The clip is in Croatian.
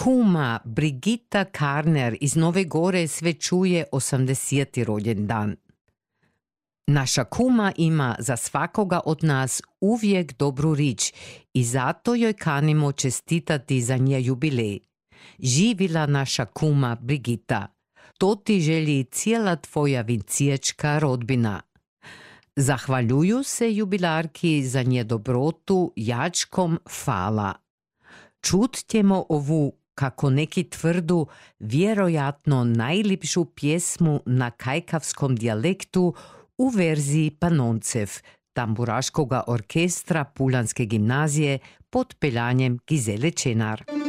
kuma Brigita Karner iz Nove Gore svečuje 80. rođendan. Naša kuma ima za svakoga od nas uvijek dobru rič i zato joj kanimo čestitati za nje jubilej. Živila naša kuma Brigita. To ti želi cijela tvoja vinciječka rodbina. Zahvaljuju se jubilarki za nje dobrotu jačkom fala. Čut ćemo ovu, kako neki tvrdu, vjerojatno najlipšu pjesmu na kajkavskom dijalektu u verziji Panoncev, tamburaškoga orkestra Puljanske gimnazije pod peljanjem Gizele Čenar.